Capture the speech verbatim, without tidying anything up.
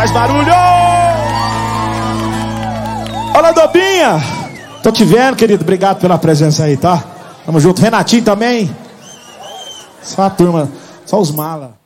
Faz barulho! Olá, Dobinha! Tô te vendo, querido. Obrigado pela presença aí, tá? Tamo junto. Renatinho também. Só a turma. Só os mala.